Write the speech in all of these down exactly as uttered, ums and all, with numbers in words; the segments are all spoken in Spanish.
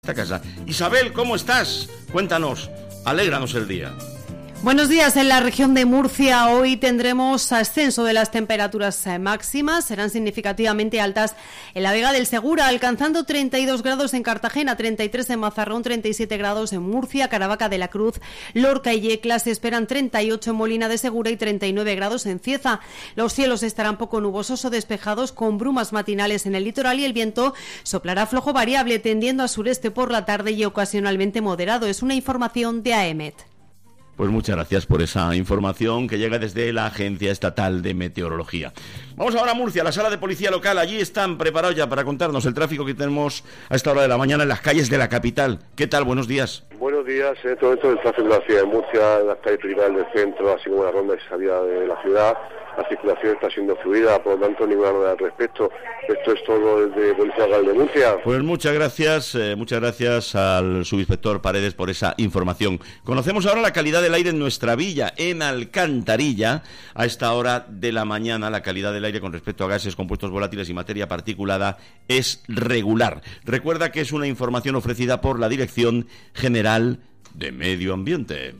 esta casa. Isabel, ¿cómo estás? Cuéntanos, alégranos el día. Buenos días. En la región de Murcia hoy tendremos ascenso de las temperaturas máximas, serán significativamente altas en la Vega del Segura, alcanzando treinta y dos grados en Cartagena, treinta y tres en Mazarrón, treinta y siete grados en Murcia, Caravaca de la Cruz, Lorca y Yecla se esperan treinta y ocho en Molina de Segura y treinta y nueve grados en Cieza. Los cielos estarán poco nubosos o despejados con brumas matinales en el litoral y el viento soplará flojo variable tendiendo a sureste por la tarde y ocasionalmente moderado. Es una información de AEMET. Pues muchas gracias por esa información que llega desde la Agencia Estatal de Meteorología. Vamos ahora a Murcia, a la sala de policía local. Allí están preparados ya para contarnos el tráfico que tenemos a esta hora de la mañana en las calles de la capital. ¿Qué tal? Buenos días. Buenos días. En este momento el tráfico de la ciudad de Murcia, en las calles principales del centro, así como la ronda y salida de la ciudad. La circulación está siendo fluida, por lo tanto ninguna novedad al respecto. Esto es todo desde Policía Local de Murcia. Pues muchas gracias, eh, muchas gracias al subinspector Paredes por esa información. Conocemos ahora la calidad del aire en nuestra villa, en Alcantarilla. A esta hora de la mañana la calidad del aire con respecto a gases, compuestos volátiles y materia particulada es regular. Recuerda que es una información ofrecida por la Dirección General de Medio Ambiente.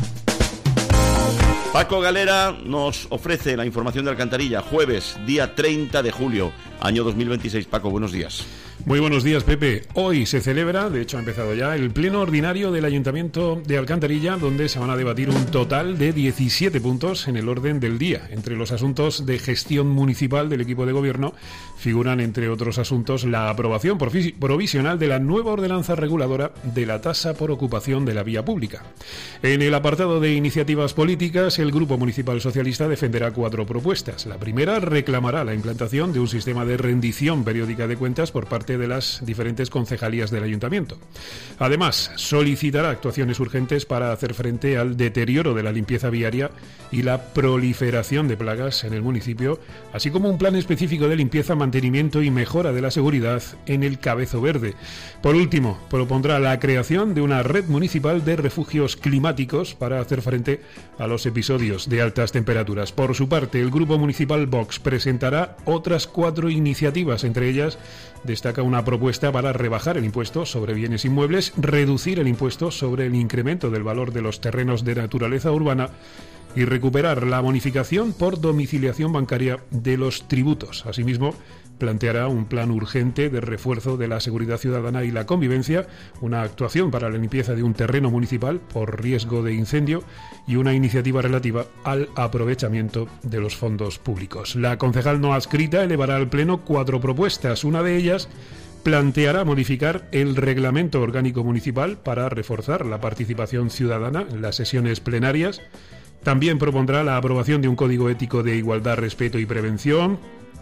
Paco Galera nos ofrece la información de Alcantarilla, jueves, día treinta de julio, año dos mil veintiséis. Paco, buenos días. Muy buenos días, Pepe. Hoy se celebra, de hecho ha empezado ya, el pleno ordinario del Ayuntamiento de Alcantarilla, donde se van a debatir un total de diecisiete puntos en el orden del día. Entre los asuntos de gestión municipal del equipo de gobierno figuran, entre otros asuntos, la aprobación provisional de la nueva ordenanza reguladora de la tasa por ocupación de la vía pública. En el apartado de iniciativas políticas, el Grupo Municipal Socialista defenderá cuatro propuestas. La primera reclamará la implantación de un sistema de rendición periódica de cuentas por parte de las diferentes concejalías del Ayuntamiento. Además, solicitará actuaciones urgentes para hacer frente al deterioro de la limpieza viaria y la proliferación de plagas en el municipio, así como un plan específico de limpieza, mantenimiento y mejora de la seguridad en el Cabezo Verde. Por último, propondrá la creación de una red municipal de refugios climáticos para hacer frente a los episodios de altas temperaturas. Por su parte, el Grupo Municipal Vox presentará otras cuatro iniciativas, entre ellas destaca una propuesta para rebajar el impuesto sobre bienes inmuebles, reducir el impuesto sobre el incremento del valor de los terrenos de naturaleza urbana y recuperar la bonificación por domiciliación bancaria de los tributos. Asimismo, planteará un plan urgente de refuerzo de la seguridad ciudadana y la convivencia, una actuación para la limpieza de un terreno municipal por riesgo de incendio y una iniciativa relativa al aprovechamiento de los fondos públicos. La concejal no adscrita elevará al Pleno cuatro propuestas. Una de ellas planteará modificar el reglamento orgánico municipal para reforzar la participación ciudadana en las sesiones plenarias. También propondrá la aprobación de un código ético de igualdad, respeto y prevención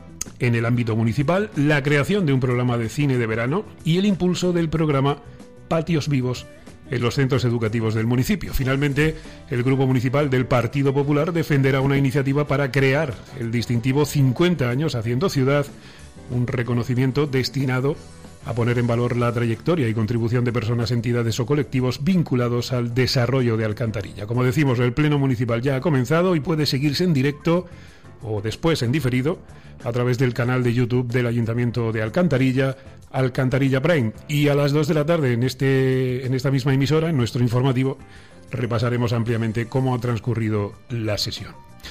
en el ámbito municipal, la creación de un programa de cine de verano y el impulso del programa Patios Vivos en los centros educativos del municipio. Finalmente, el Grupo Municipal del Partido Popular defenderá una iniciativa para crear el distintivo cincuenta años Haciendo Ciudad, un reconocimiento destinado a poner en valor la trayectoria y contribución de personas, entidades o colectivos vinculados al desarrollo de Alcantarilla. Como decimos, el Pleno Municipal ya ha comenzado y puede seguirse en directo o después en diferido a través del canal de YouTube del Ayuntamiento de Alcantarilla, Alcantarilla Prime. Y a las dos de la tarde en, este, en esta misma emisora, en nuestro informativo, repasaremos ampliamente cómo ha transcurrido la sesión.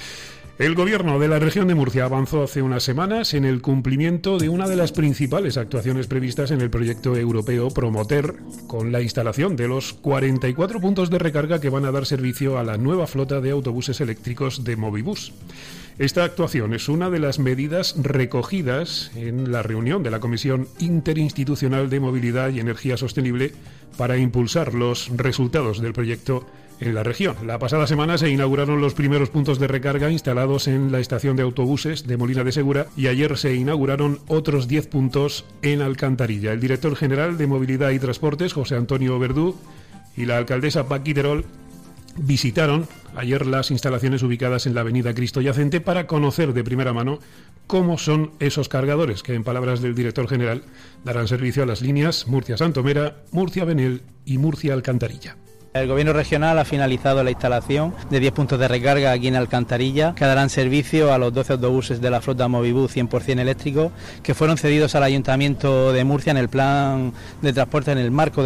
El Gobierno de la región de Murcia avanzó hace unas semanas en el cumplimiento de una de las principales actuaciones previstas en el proyecto europeo Promoter, con la instalación de los cuarenta y cuatro puntos de recarga que van a dar servicio a la nueva flota de autobuses eléctricos de Movibus. Esta actuación es una de las medidas recogidas en la reunión de la Comisión Interinstitucional de Movilidad y Energía Sostenible para impulsar los resultados del proyecto en la región. La pasada semana se inauguraron los primeros puntos de recarga instalados en la estación de autobuses de Molina de Segura y ayer se inauguraron otros diez puntos en Alcantarilla. El director general de Movilidad y Transportes, José Antonio Verdú, y la alcaldesa Paqui Terol visitaron ayer las instalaciones ubicadas en la avenida Cristo Yacente para conocer de primera mano cómo son esos cargadores que, en palabras del director general, darán servicio a las líneas Murcia-Santomera, Murcia-Benel y Murcia-Alcantarilla. El Gobierno regional ha finalizado la instalación de diez puntos de recarga aquí en Alcantarilla, que darán servicio a los doce autobuses de la flota Movibus cien por ciento eléctricos, que fueron cedidos al Ayuntamiento de Murcia en el plan de transporte en el marco de